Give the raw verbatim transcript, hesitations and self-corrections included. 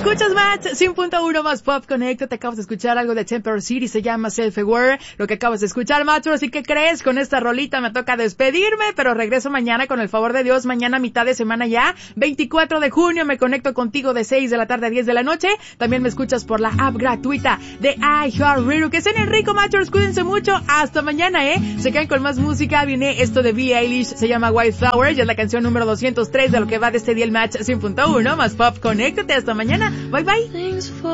Escuchas Match cien punto uno más Pop Connect. Te acabas de escuchar algo de Temper City, se llama Self-Aware. Lo que acabas de escuchar, Match. Así que crees, con esta rolita me toca despedirme, pero regreso mañana con el favor de Dios. Mañana mitad de semana ya, veinticuatro de junio, me conecto contigo de seis de la tarde a diez de la noche. También me escuchas por la app gratuita de iHeartRadio. Que sean rico, Matchers. Cuídense mucho. Hasta mañana, ¿eh? Se quedan con más música. Viene esto de Billie Eilish, se llama White Flower. Ya es la canción número doscientos tres de lo que va de este día el Match cien punto uno más Pop. Conéctate. Hasta mañana. Bye bye.